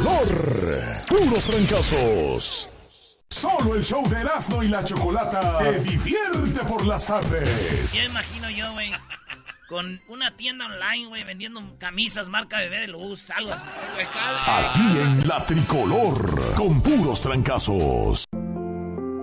tricolor. Puros fracasos. Solo el show de Erasmo y la Chocolata te divierte por las tardes. Ya imagino yo, güey, con una tienda online, güey, vendiendo camisas marca Bebé de Luz, algo así. Aquí en la tricolor, con puros trancazos.